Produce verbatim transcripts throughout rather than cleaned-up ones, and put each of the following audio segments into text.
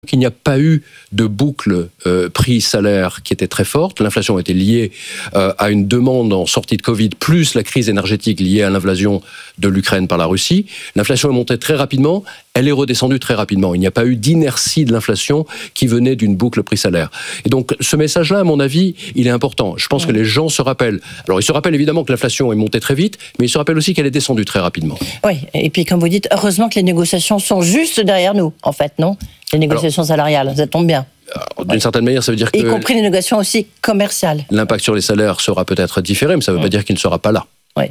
qu'il n'y a pas eu de boucle euh, prix-salaire qui était très forte. L'inflation était liée euh, à une demande en sortie de Covid, plus la crise énergétique liée à l'invasion de l'Ukraine par la Russie. L'inflation est montée très rapidement, elle est redescendue très rapidement. Il n'y a pas eu d'inertie de l'inflation qui venait d'une boucle prix-salaire. Et donc ce message-là, à mon avis, il est important. Je pense mmh. que les gens se rappellent. Alors ils se rappellent évidemment que l'inflation est montée très vite, mais ils se rappellent aussi qu'elle est descendue très rapidement. Oui, et puis comme vous dites, heureusement que les négociations sont juste derrière nous, en fait, non ? Les négociations Alors, salariales, ça tombe bien. D'une oui. certaine manière, ça veut dire que... Y compris les négociations aussi commerciales. L'impact sur les salaires sera peut-être différé, mais ça ne veut mmh. pas dire qu'il ne sera pas là. Oui.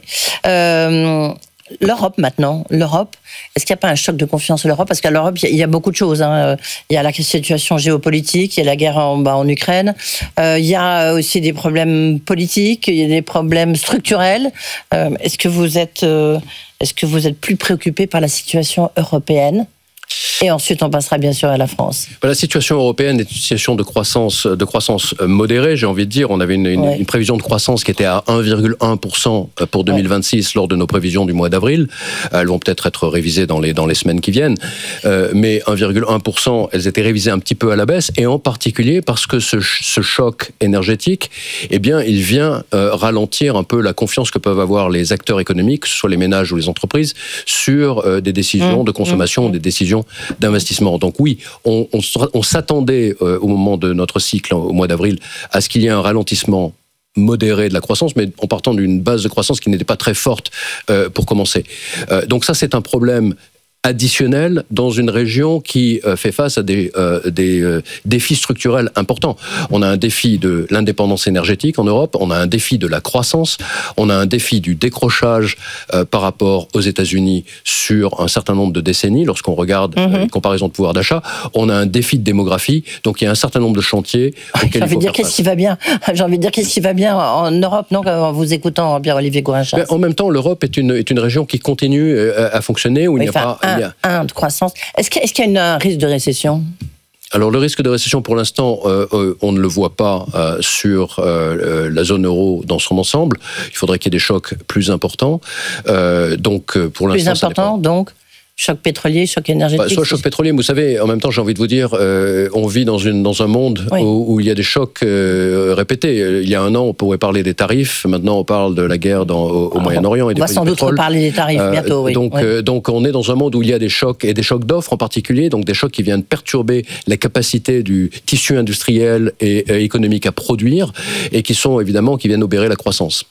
Euh, L'Europe maintenant, l'Europe, est-ce qu'il n'y a pas un choc de confiance en l'Europe ? Parce qu'à l'Europe, il y, y a beaucoup de choses. Hein. Il y a la situation géopolitique, il y a la guerre en, bah, en Ukraine, euh, il y a aussi des problèmes politiques, il y a des problèmes structurels. Euh, est-ce que vous êtes, euh, est-ce que vous êtes plus préoccupé par la situation européenne ? Et ensuite, on passera bien sûr à la France. La situation européenne est une situation de croissance, de croissance modérée, j'ai envie de dire. On avait une, une, ouais. une prévision de croissance qui était à un virgule un pour cent pour deux mille vingt-six ouais. lors de nos prévisions du mois d'avril. Elles vont peut-être être révisées dans les, dans les semaines qui viennent. Euh, mais un virgule un pour cent, elles étaient révisées un petit peu à la baisse, et en particulier parce que ce, ce choc énergétique, eh bien, il vient euh, ralentir un peu la confiance que peuvent avoir les acteurs économiques, que ce soit les ménages ou les entreprises, sur euh, des décisions mmh. de consommation, mmh. des décisions d'investissement. Donc oui, on, on, on s'attendait euh, au moment de notre cycle, au mois d'avril, à ce qu'il y ait un ralentissement modéré de la croissance, mais en partant d'une base de croissance qui n'était pas très forte euh, pour commencer. Euh, donc ça, c'est un problème additionnel dans une région qui euh, fait face à des, euh, des euh, défis structurels importants. On a un défi de l'indépendance énergétique en Europe, on a un défi de la croissance, on a un défi du décrochage euh, par rapport aux États-Unis sur un certain nombre de décennies, lorsqu'on regarde mm-hmm. euh, une comparaison de pouvoir d'achat, on a un défi de démographie, donc il y a un certain nombre de chantiers auxquels J'ai envie de dire qu'est-ce qui va bien J'ai envie de dire qu'est-ce qui va bien en Europe, non, en vous écoutant, Pierre-Olivier Gourinchas. En même temps, l'Europe est une, est une région qui continue à, à fonctionner, où oui, il n'y a pas... Un, un de croissance. Est-ce qu'il, est-ce qu'il y a un risque de récession ? Alors le risque de récession, pour l'instant, euh, euh, on ne le voit pas euh, sur euh, la zone euro dans son ensemble. Il faudrait qu'il y ait des chocs plus importants. Euh, donc pour plus l'instant, important, ça dépend. Donc choc pétrolier, choc énergétique. Bah, soit choc pétrolier, mais vous savez, en même temps, j'ai envie de vous dire, euh, on vit dans, une, dans un monde oui. où, où il y a des chocs euh, répétés. Il y a un an, on pourrait parler des tarifs. Maintenant, on parle de la guerre dans, au, au ah, Moyen-Orient. Et on va sans doute reparler des tarifs euh, bientôt. Oui. Donc, oui. Euh, donc, on est dans un monde où il y a des chocs, et des chocs d'offres en particulier, donc des chocs qui viennent perturber la capacité du tissu industriel et euh, économique à produire, et qui sont évidemment, qui viennent obérer la croissance.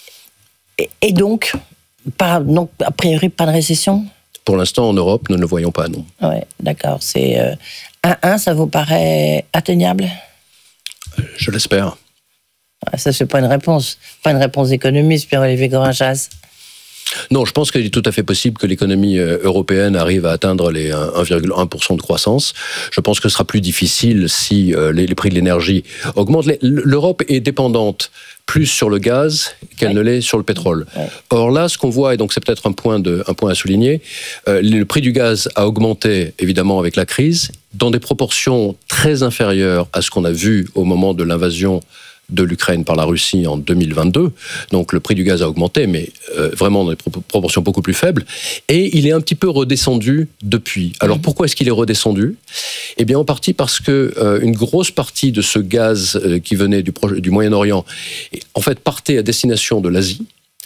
Et, et donc, pas, donc, a priori, pas de récession ? Pour l'instant, en Europe, nous ne le voyons pas, non. Oui, d'accord. C'est euh, un un, ça vous paraît atteignable ? Je l'espère. Ça, c'est pas une réponse. Pas une réponse économiste, Pierre-Olivier Gourinchas. Non, je pense qu'il est tout à fait possible que l'économie européenne arrive à atteindre les un virgule un pour cent de croissance. Je pense que ce sera plus difficile si les, les prix de l'énergie augmentent. L'Europe est dépendante plus sur le gaz qu'elle oui. ne l'est sur le pétrole. Oui. Or là, ce qu'on voit, et donc c'est peut-être un point, de, un point à souligner, euh, le prix du gaz a augmenté, évidemment, avec la crise, dans des proportions très inférieures à ce qu'on a vu au moment de l'invasion de l'Ukraine par la Russie en deux mille vingt-deux. Donc le prix du gaz a augmenté, mais euh, vraiment dans des pro- proportions beaucoup plus faibles. Et il est un petit peu redescendu depuis. Alors mmh. pourquoi est-ce qu'il est redescendu ? Eh bien en partie parce que euh, une grosse partie de ce gaz euh, qui venait du, projet, du Moyen-Orient, en fait partait à destination de l'Asie.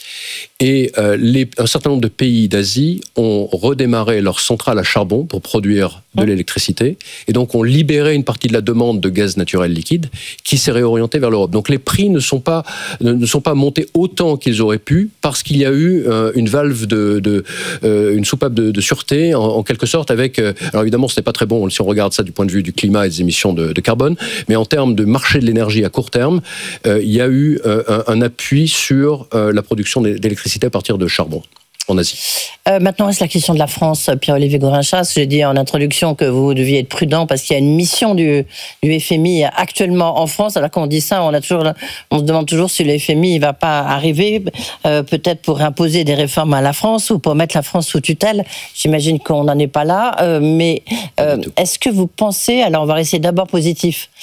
Et euh, les, un certain nombre de pays d'Asie ont redémarré leurs centrales à charbon pour produire de l'électricité, et donc ont libéré une partie de la demande de gaz naturel liquide qui s'est réorientée vers l'Europe. Donc les prix ne sont pas, ne sont pas montés autant qu'ils auraient pu parce qu'il y a eu euh, une valve, de, de, euh, une soupape de, de sûreté, en, en quelque sorte, avec... Euh, alors évidemment, ce n'est pas très bon si on regarde ça du point de vue du climat et des émissions de, de carbone, mais en termes de marché de l'énergie à court terme, euh, il y a eu euh, un, un appui sur euh, la production d'électricité à partir de charbon en Asie. Euh, maintenant, reste la question de la France, Pierre-Olivier Gourinchas. J'ai dit en introduction que vous deviez être prudent parce qu'il y a une mission du, du F M I actuellement en France. Alors quand on dit ça, on, a toujours, on se demande toujours si le F M I ne va pas arriver, euh, peut-être pour imposer des réformes à la France ou pour mettre la France sous tutelle. J'imagine qu'on n'en est pas là. Euh, mais euh, est-ce que vous pensez, alors on va rester d'abord positif,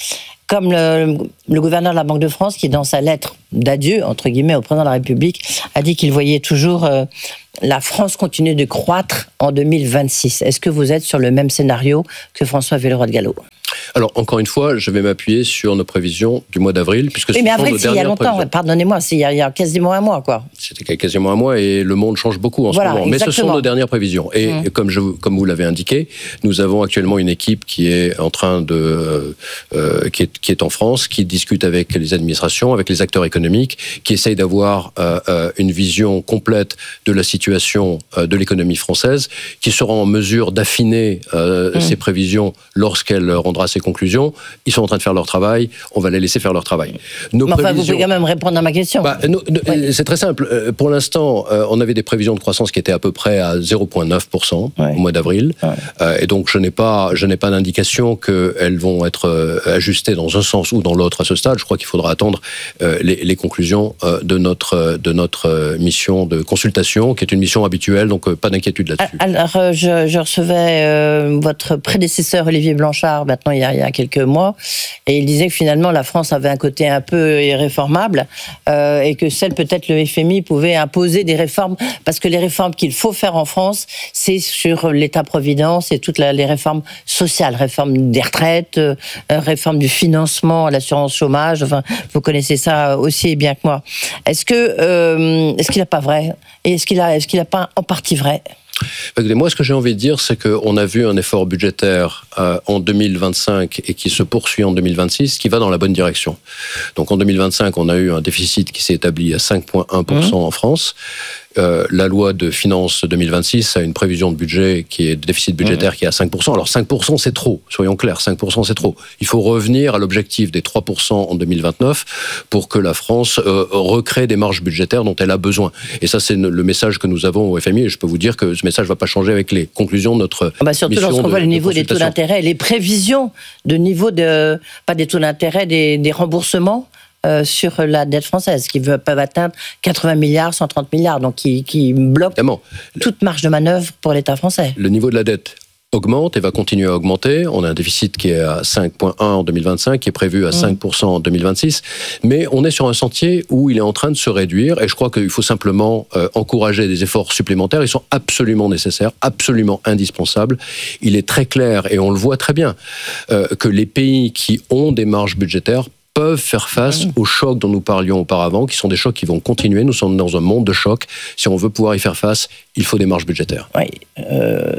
comme le, le gouverneur de la Banque de France, qui dans sa lettre d'adieu, entre guillemets, au président de la République, a dit qu'il voyait toujours euh, la France continuer de croître en deux mille vingt-six. Est-ce que vous êtes sur le même scénario que François Villeroy-de-Galhau ? Alors, encore une fois, je vais m'appuyer sur nos prévisions du mois d'avril, puisque oui, ce mais sont après, nos c'est il y a longtemps, prévisions. Pardonnez-moi, c'est il y, a, il y a quasiment un mois, quoi. C'était quasiment un mois et le monde change beaucoup en voilà, ce moment. Exactement. Mais ce sont nos dernières prévisions. Et mmh. comme, je, comme vous l'avez indiqué, nous avons actuellement une équipe qui est en train de, euh, qui, est, qui est en France, qui discute avec les administrations, avec les acteurs économiques, qui essaye d'avoir euh, une vision complète de la situation euh, de l'économie française, qui sera en mesure d'affiner euh, mmh. ses prévisions lorsqu'elle rendra ses conclusions. Ils sont en train de faire leur travail, on va les laisser faire leur travail. Nos Mais enfin, prévisions... vous pouvez quand même répondre à ma question. Bah, nous, oui. C'est très simple. Pour l'instant, on avait des prévisions de croissance qui étaient à peu près à zéro virgule neuf pour cent oui. au mois d'avril. Oui. Et donc, je n'ai pas, je n'ai pas d'indication qu'elles vont être ajustées dans un sens ou dans l'autre à ce stade. Je crois qu'il faudra attendre les, les conclusions de notre, de notre mission de consultation, qui est une mission habituelle, donc pas d'inquiétude là-dessus. Alors, je, je recevais euh, votre prédécesseur Olivier Blanchard, maintenant il y a, il y a quelques mois, et il disait que finalement la France avait un côté un peu irréformable euh, et que seul peut-être le F M I pouvait imposer des réformes, parce que les réformes qu'il faut faire en France, c'est sur l'État-providence et toutes la, les réformes sociales, réforme des retraites, euh, réforme du financement à l'assurance chômage, enfin, vous connaissez ça aussi bien que moi. Est-ce que euh, est-ce qu'il n'a pas vrai ? Et est-ce qu'il a, est-ce qu'il n'a pas en partie vrai ? Moi, ce que j'ai envie de dire, c'est qu'on a vu un effort budgétaire euh, en deux mille vingt-cinq et qui se poursuit en deux mille vingt-six, qui va dans la bonne direction. Donc en deux mille vingt-cinq, on a eu un déficit qui s'est établi à cinq virgule un pour cent mmh. en France. Euh, la loi de finances deux mille vingt-six a une prévision de budget qui est de déficit budgétaire mmh. qui est à cinq pour cent. Alors cinq pour cent, c'est trop, soyons clairs, cinq pour cent, c'est trop. Il faut revenir à l'objectif des trois pour cent en deux mille vingt-neuf pour que la France euh, recrée des marges budgétaires dont elle a besoin. Et ça, c'est le message que nous avons au F M I, et je peux vous dire que ce message ne va pas changer avec les conclusions de notre ah bah surtout mission lorsqu'on de, voit le niveau de des taux d'intérêt, les prévisions de niveau de, pas des taux d'intérêt, des, des remboursements Euh, sur la dette française, qui peuvent atteindre quatre-vingts milliards, cent trente milliards, donc qui, qui bloquent Évidemment. toute marge de manœuvre pour l'État français. Le niveau de la dette augmente et va continuer à augmenter. On a un déficit qui est à cinq virgule un en deux mille vingt-cinq, qui est prévu à mmh. cinq pour cent en deux mille vingt-six, mais on est sur un sentier où il est en train de se réduire, et je crois qu'il faut simplement euh, encourager des efforts supplémentaires. Ils sont absolument nécessaires, absolument indispensables. Il est très clair, et on le voit très bien, euh, que les pays qui ont des marges budgétaires peuvent faire face aux chocs dont nous parlions auparavant, qui sont des chocs qui vont continuer. Nous sommes dans un monde de chocs. Si on veut pouvoir y faire face, il faut des marges budgétaires. Oui. Euh,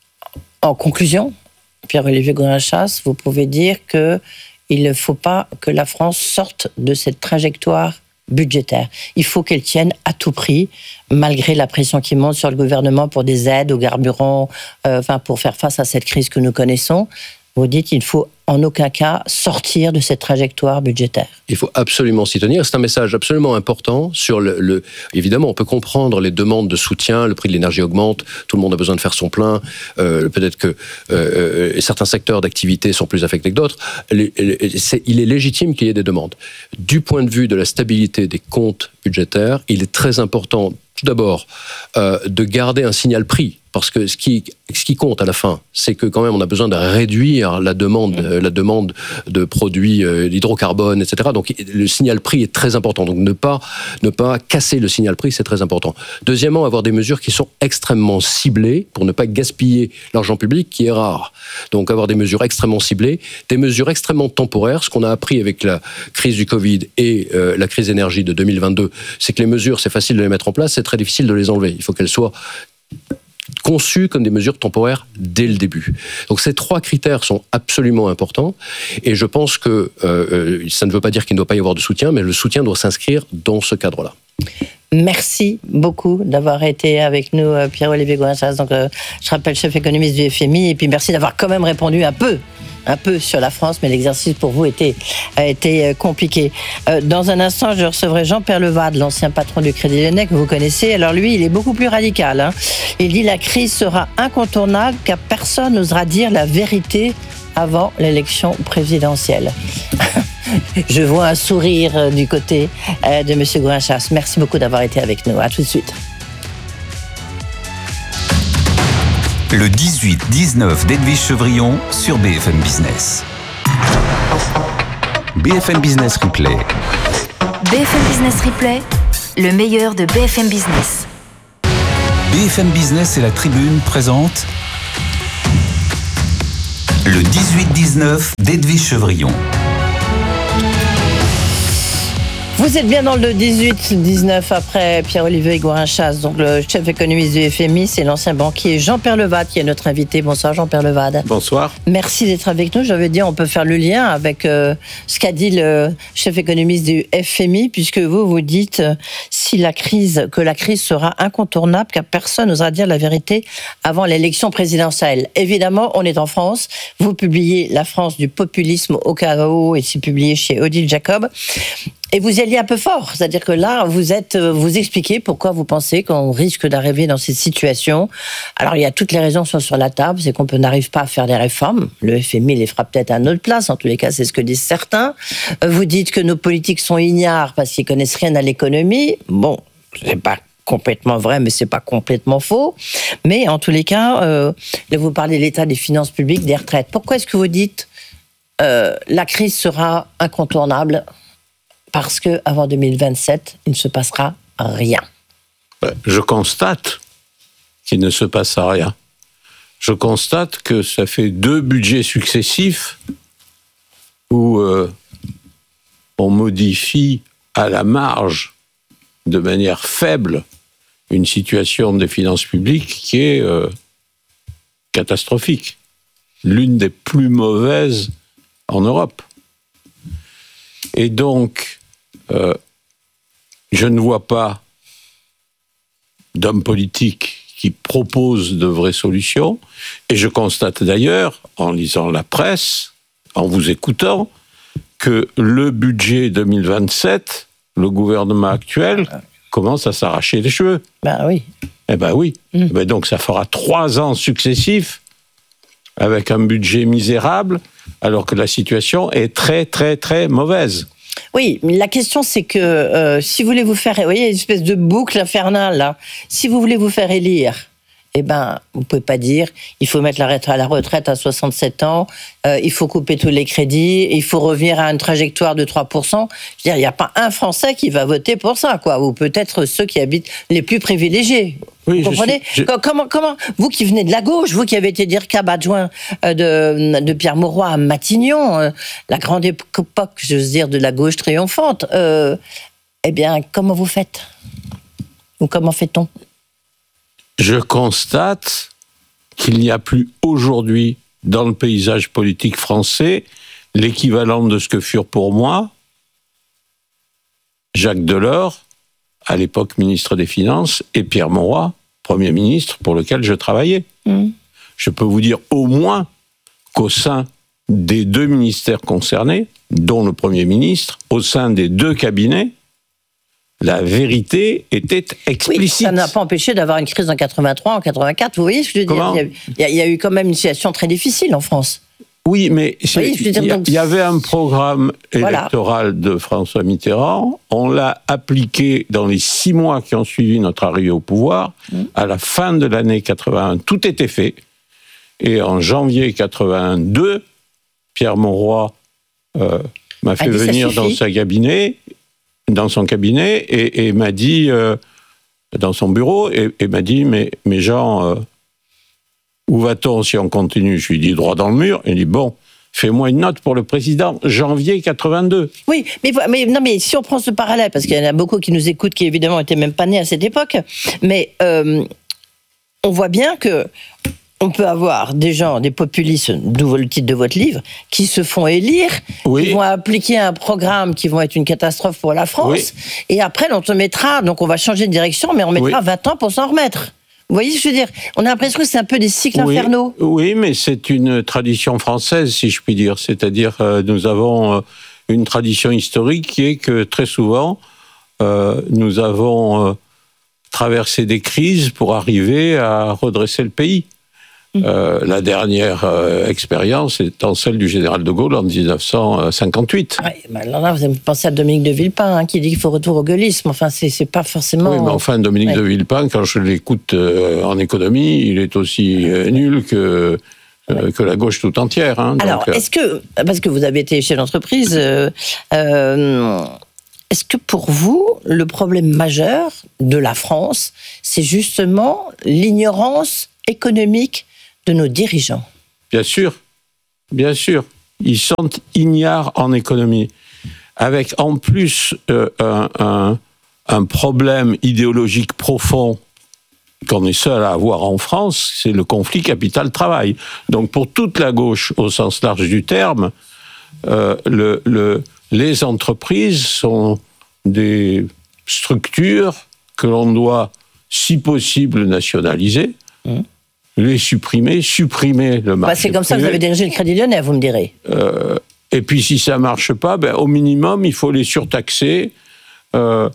en conclusion, Pierre-Olivier Gouin-Chasse, vous pouvez dire qu'il ne faut pas que la France sorte de cette trajectoire budgétaire. Il faut qu'elle tienne à tout prix, malgré la pression qui monte sur le gouvernement pour des aides aux carburants, euh, enfin pour faire face à cette crise que nous connaissons. Vous dites qu'il ne faut en aucun cas sortir de cette trajectoire budgétaire. Il faut absolument s'y tenir. C'est un message absolument important sur le, le... Évidemment, on peut comprendre les demandes de soutien, le prix de l'énergie augmente, tout le monde a besoin de faire son plein, euh, peut-être que euh, certains secteurs d'activité sont plus affectés que d'autres. Les, les, c'est, il est légitime qu'il y ait des demandes. Du point de vue de la stabilité des comptes budgétaires, il est très important, tout d'abord, euh, de garder un signal prix. Parce que ce qui, ce qui compte à la fin, c'est que quand même on a besoin de réduire la demande, mmh. la demande de produits, euh, d'hydrocarbone, et cetera. Donc le signal prix est très important. Donc ne pas, ne pas casser le signal prix, c'est très important. Deuxièmement, avoir des mesures qui sont extrêmement ciblées pour ne pas gaspiller l'argent public, qui est rare. Donc avoir des mesures extrêmement ciblées, des mesures extrêmement temporaires. Ce qu'on a appris avec la crise du Covid et euh, la crise énergie de deux mille vingt-deux, c'est que les mesures, c'est facile de les mettre en place, c'est très difficile de les enlever. Il faut qu'elles soient conçues comme des mesures temporaires dès le début. Donc ces trois critères sont absolument importants, et je pense que euh, ça ne veut pas dire qu'il ne doit pas y avoir de soutien, mais le soutien doit s'inscrire dans ce cadre-là. Merci beaucoup d'avoir été avec nous, Pierre-Olivier Gouin-Chasse. Donc, euh, je rappelle, chef économiste du F M I, et puis merci d'avoir quand même répondu un peu un peu sur la France, mais l'exercice pour vous était, a été compliqué. Euh, dans un instant, je recevrai Jean-Pierre Levade, l'ancien patron du Crédit Lyonnais, que vous connaissez. Alors lui, il est beaucoup plus radical. Hein. Il dit « La crise sera incontournable car personne n'osera dire la vérité avant l'élection présidentielle ». Je vois un sourire du côté de M. Gouin-Chasse. Merci beaucoup d'avoir été avec nous. À tout de suite. Le dix-huit dix-neuf d'Edwige Chevrillon sur B F M Business. B F M Business Replay. B F M Business Replay, le meilleur de B F M Business. B F M Business et la Tribune présentent le dix-huit dix-neuf d'Edwige Chevrillon. Vous êtes bien dans le dix-huit dix-neuf après Pierre-Olivier Gourin-Chasse, donc le chef économiste du F M I, c'est l'ancien banquier Jean-Pierre Levade qui est notre invité. Bonsoir Jean-Pierre Levade. Bonsoir. Merci d'être avec nous. J'avais dit on peut faire le lien avec euh, ce qu'a dit le chef économiste du F M I, puisque vous vous dites euh, si la crise, que la crise sera incontournable, car personne n'osera dire la vérité avant l'élection présidentielle. Évidemment, on est en France. Vous publiez La France du populisme au chaos, et c'est publié chez Odile Jacob. Et vous y alliez un peu fort, c'est-à-dire que là, vous êtes, vous expliquez pourquoi vous pensez qu'on risque d'arriver dans cette situation. Alors, il y a toutes les raisons sont sur la table, c'est qu'on n'arrive pas à faire des réformes. Le F M I les fera peut-être à notre place, en tous les cas, c'est ce que disent certains. Vous dites que nos politiques sont ignares parce qu'ils connaissent rien à l'économie. Bon, c'est pas complètement vrai, mais c'est pas complètement faux. Mais en tous les cas, euh, là, vous parlez de l'état des finances publiques, des retraites. Pourquoi est-ce que vous dites euh, la crise sera incontournable ? Parce qu'avant deux mille vingt-sept, il ne se passera rien. Je constate qu'il ne se passe rien. Je constate que ça fait deux budgets successifs où euh, on modifie à la marge, de manière faible, une situation des finances publiques qui est euh, catastrophique. L'une des plus mauvaises en Europe. Et donc, euh, je ne vois pas d'homme politique qui propose de vraies solutions. Et je constate d'ailleurs, en lisant la presse, en vous écoutant, que le budget deux mille vingt-sept, le gouvernement actuel, commence à s'arracher les cheveux. Ben oui. Eh ben oui. Mmh. Eh ben donc ça fera trois ans successifs avec un budget misérable, alors que la situation est très, très, très mauvaise. Oui, mais la question c'est que euh, si vous voulez vous faire, vous voyez, une espèce de boucle infernale là. Si vous voulez vous faire élire, eh ben, vous pouvez pas dire il faut mettre la retraite à la retraite à soixante-sept ans, euh, il faut couper tous les crédits, il faut revenir à une trajectoire de trois pour cent. Je veux dire, il n'y a pas un Français qui va voter pour ça, quoi. Ou peut-être ceux qui habitent les plus privilégiés. Oui, vous comprenez je suis, je... comment, comment, vous qui venez de la gauche, vous qui avez été dire cab adjoint de, de Pierre Mauroy à Matignon, euh, la grande époque, j'ose dire, de la gauche triomphante, euh, eh bien, comment vous faites ? Ou comment fait-on ? Je constate qu'il n'y a plus aujourd'hui, dans le paysage politique français, l'équivalent de ce que furent pour moi Jacques Delors, à l'époque ministre des Finances, et Pierre Mauroy, Premier ministre, pour lequel je travaillais. Mmh. Je peux vous dire au moins qu'au sein des deux ministères concernés, dont le Premier ministre, au sein des deux cabinets, la vérité était explicite. Oui, ça n'a pas empêché d'avoir une crise en quatre-vingt-trois, en quatre-vingt-quatre. Vous voyez ce que je veux Comment ? dire ? il y, a, il y a eu quand même une situation très difficile en France. Oui, mais oui, il y, donc... y avait un programme électoral voilà. de François Mitterrand. On l'a appliqué dans les six mois qui ont suivi notre arrivée au pouvoir. Mmh. À la fin de l'année quatre-vingt-un, tout était fait. Et en janvier quatre-vingt-deux, Pierre Mauroy euh, m'a fait dit, venir dans sa cabinet, dans son cabinet et, et m'a dit, euh, dans son bureau, et, et m'a dit, mais, mais Jean... Euh, où va-t-on si on continue ? Je lui dis droit dans le mur. Il dit bon, fais-moi une note pour le président, janvier quatre-vingt-deux. Oui, mais, mais, non, mais si on prend ce parallèle, parce qu'il y en a beaucoup qui nous écoutent, qui évidemment n'étaient même pas nés à cette époque, mais euh, on voit bien que on peut avoir des gens, des populistes, d'où le titre de votre livre, qui se font élire, oui. qui vont appliquer un programme qui vont être une catastrophe pour la France, oui. et après on te mettra, donc on va changer de direction, mais on mettra oui. vingt ans pour s'en remettre. Vous voyez ce que je veux dire ? On a l'impression que c'est un peu des cycles oui, infernaux. Oui, mais c'est une tradition française, si je puis dire. C'est-à-dire, euh, nous avons euh, une tradition historique qui est que très souvent, euh, nous avons euh, traversé des crises pour arriver à redresser le pays. Euh, la dernière euh, expérience étant celle du général de Gaulle en dix-neuf cent cinquante-huit. Ouais, bah alors là, vous avez pensé à Dominique de Villepin, hein, qui dit qu'il faut retour au gaullisme. Enfin, c'est, c'est pas forcément... Oui, mais enfin, Dominique ouais. de Villepin, quand je l'écoute euh, en économie, il est aussi euh, nul que euh, que la gauche tout entière. Hein, Alors, donc, est-ce que, parce que vous avez été chef d'entreprise, euh, euh, est-ce que pour vous, le problème majeur de la France, c'est justement l'ignorance économique de nos dirigeants? Bien sûr, bien sûr. Ils sont ignares en économie. Avec en plus euh, un, un, un problème idéologique profond qu'on est seul à avoir en France, c'est le conflit capital-travail. Donc pour toute la gauche, au sens large du terme, euh, le, le, les entreprises sont des structures que l'on doit, si possible, nationaliser, mmh. les supprimer, supprimer le marché. Bah c'est comme privé. ça que vous avez dirigé le Crédit Lyonnais, vous me direz. Euh, et puis si ça ne marche pas, ben, au minimum, il faut les surtaxer, euh,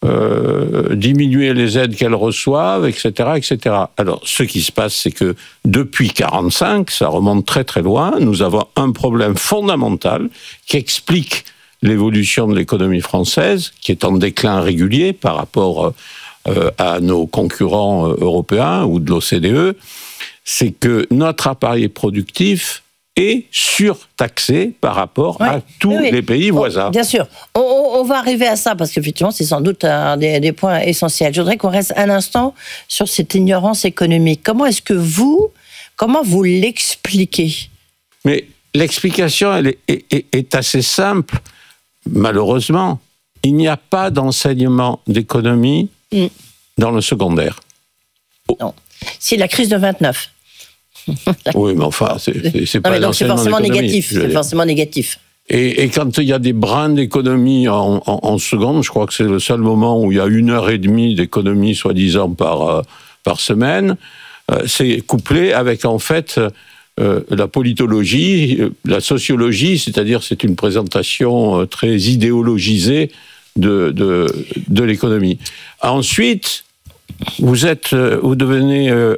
euh, diminuer les aides qu'elles reçoivent, et cetera, et cetera. Alors, ce qui se passe, c'est que depuis quarante-cinq, ça remonte très très loin, nous avons un problème fondamental qui explique l'évolution de l'économie française, qui est en déclin régulier par rapport euh, à nos concurrents européens ou de l'O C D E, c'est que notre appareil productif est surtaxé par rapport ouais, à tous oui, oui. les pays voisins. Bon, bien sûr. On, on va arriver à ça, parce qu'effectivement, c'est sans doute un des, des points essentiels. Je voudrais qu'on reste un instant sur cette ignorance économique. Comment est-ce que vous, comment vous l'expliquez? Mais l'explication, elle est, est, est assez simple. Malheureusement, il n'y a pas d'enseignement d'économie mm. dans le secondaire. Oh. Non. C'est la crise de vingt-neuf. Oui, mais enfin, c'est, c'est, c'est pas donc c'est forcément négatif. C'est forcément négatif. Et, et quand il y a des brins d'économie en, en, en seconde, je crois que c'est le seul moment où il y a une heure et demie d'économie, soi-disant, par, euh, par semaine, euh, c'est couplé avec, en fait, euh, la politologie, euh, la sociologie, c'est-à-dire c'est une présentation euh, très idéologisée de, de, de l'économie. Ensuite, vous êtes, euh, vous devenez... Euh,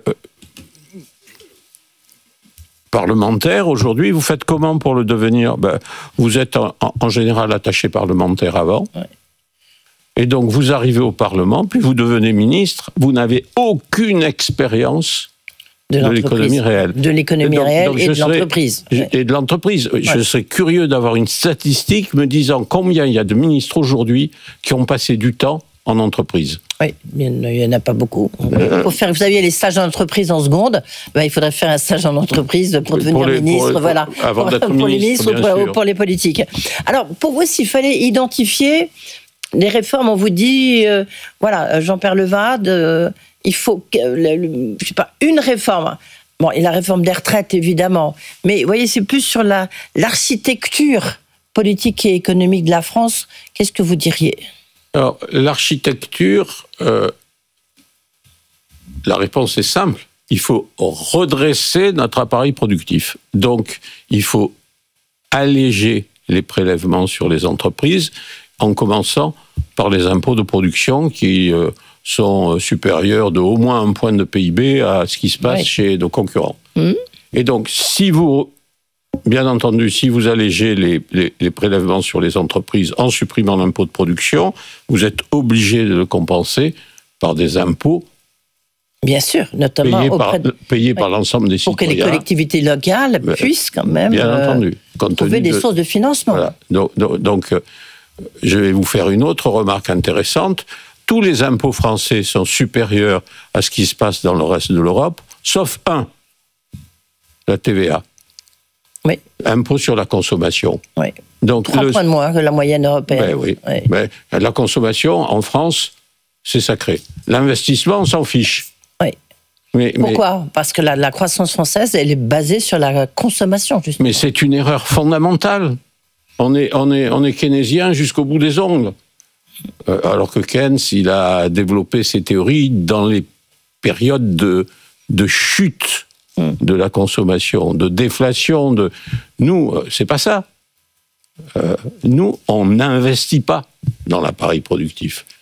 parlementaire, aujourd'hui, vous faites comment pour le devenir? Ben, vous êtes en, en général attaché parlementaire avant, ouais. et donc vous arrivez au Parlement, puis vous devenez ministre, vous n'avez aucune expérience de, de l'économie réelle. De l'économie et donc, réelle donc et de serais, l'entreprise. Et de l'entreprise. Ouais. Je serais curieux d'avoir une statistique me disant combien il y a de ministres aujourd'hui qui ont passé du temps en entreprise. Oui, il n'y en a pas beaucoup. Pour faire, vous savez, les stages en entreprise en seconde, ben, il faudrait faire un stage en entreprise pour devenir pour les, ministre, pour, voilà, pour, avant pour, pour les ministres ou pour, pour les politiques. Alors, pour vous, s'il fallait identifier les réformes, on vous dit, euh, voilà, Jean-Pierre Levade, euh, il faut, euh, je sais pas, une réforme. Bon, et la réforme des retraites, évidemment. Mais, vous voyez, c'est plus sur la, l'architecture politique et économique de la France. Qu'est-ce que vous diriez ? Alors, l'architecture, euh, la réponse est simple. Il faut redresser notre appareil productif. Donc, il faut alléger les prélèvements sur les entreprises, en commençant par les impôts de production qui euh, sont supérieurs de au moins un point de P I B à ce qui se passe oui. chez nos concurrents. Mmh. Et donc, si vous... Bien entendu, si vous allégez les, les, les prélèvements sur les entreprises en supprimant l'impôt de production, vous êtes obligé de le compenser par des impôts. Bien sûr, notamment payés auprès par, de, payés oui, par l'ensemble des pour citoyens. Pour que les collectivités locales Mais, puissent quand même bien euh, entendu, trouver des de, sources de financement. Voilà. Donc, donc, donc euh, je vais vous faire une autre remarque intéressante. Tous les impôts français sont supérieurs à ce qui se passe dans le reste de l'Europe, sauf un, la T V A. Oui. Impôt sur la consommation. Oui. Donc, trois le... points de moins que la moyenne européenne. Ben oui. Oui. Ben, la consommation, en France, c'est sacré. L'investissement, on s'en fiche. Oui. Mais, Pourquoi mais... Parce que la, la croissance française, elle est basée sur la consommation, justement. Mais c'est une erreur fondamentale. On est, on est, on est keynésien jusqu'au bout des ongles. Euh, alors que Keynes, il a développé ses théories dans les périodes de, de chute de la consommation, de déflation. De... Nous, c'est pas ça. Euh, nous, on n'investit pas dans l'appareil productif.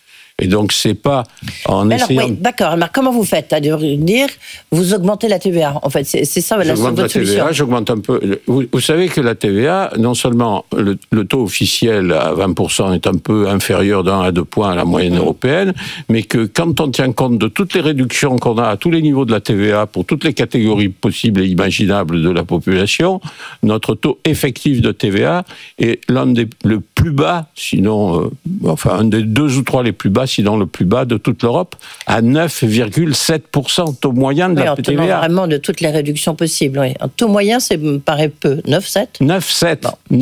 Et donc, c'est pas en alors, essayant... Oui, d'accord. Alors, comment vous faites? C'est-à-dire, vous augmentez la T V A, en fait. C'est, c'est ça, la, j'augmente votre la T V A, solution. j'augmente un peu... Vous, vous savez que la T V A, non seulement le, le taux officiel à vingt pour cent est un peu inférieur d'un à deux points à la moyenne mmh. européenne, mais que quand on tient compte de toutes les réductions qu'on a à tous les niveaux de la T V A pour toutes les catégories possibles et imaginables de la population, notre taux effectif de T V A est l'un des le plus bas, sinon, euh, enfin, un des deux ou trois les plus bas, sinon le plus bas de toute l'Europe, à neuf virgule sept pour cent taux moyen de oui, la en T V A. Tenant vraiment de toutes les réductions possibles. Oui. Un taux moyen, ça me paraît peu. neuf virgule sept neuf virgule sept. Bon.